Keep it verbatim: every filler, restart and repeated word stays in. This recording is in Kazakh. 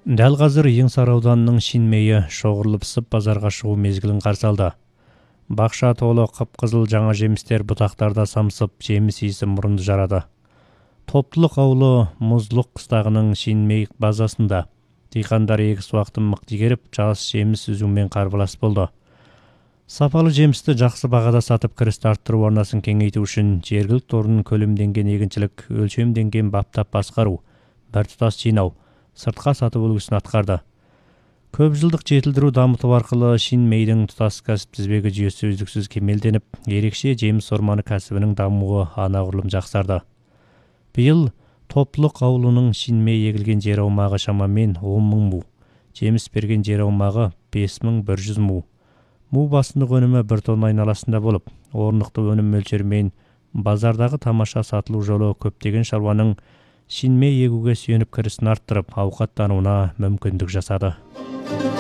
Дәл қазір Еңсар ауданының Шинмейі шоғырлы пісіп базарға шығу мезгілін қарсы алды. Бақша толы қып-қызыл жаңа жемістер бұтақтарда самсып, жеміс иісі мұрынды жарады. Топтылық аулы мұзлық қыстағының Шинмей базасында диқандар егіс уақытын мықты игеріп, жас жеміс үзумен қарбалас болды. Сапалы жемісті жақсы бағада сатып кірісті арттыру арнасын кеңейту үшін жергілікті орнын көлемденген егіншілік, өлшемденген баптап басқару, біртұтас жинау, сыртқа сатып үлгісін атқарды. Көп жылдық жетілдіру дамыту арқылы Шинмейдің тұтас кәсіп тізбегі жүйесі үздіксіз кемелденіп, ерекше жеміс орманы кәсібінің дамуы анағұрлым жақсарды. Биыл топтылық аулының Шинмей егілген жер аумағы шамамен он мың му, жеміс берген жер аумағы бес мың бір жүз му. Му басындық өнімі бір тонна айналасында болып, орнықты өнім мөлшерімен базардағы тамаша сатылу жолы көптеген шаруаның Шинмей егуге сүйеніп кірісін арттырып, ауқаттануына мүмкіндік жасады.